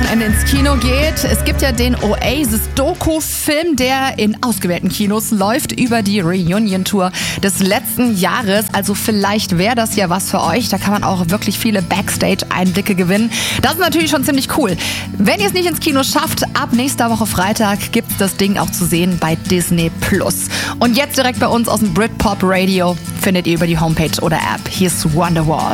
Wochenende ins Kino geht. Es gibt ja den Oasis-Doku-Film, der in ausgewählten Kinos läuft über die Reunion-Tour des letzten Jahres. Also vielleicht wäre das ja was für euch. Da kann man auch wirklich viele Backstage-Einblicke gewinnen. Das ist natürlich schon ziemlich cool. Wenn ihr es nicht ins Kino schafft, ab nächster Woche Freitag gibt's das Ding auch zu sehen bei Disney+. Und jetzt direkt bei uns aus dem Britpop Radio findet ihr über die Homepage oder App. Hier ist Wonderwall.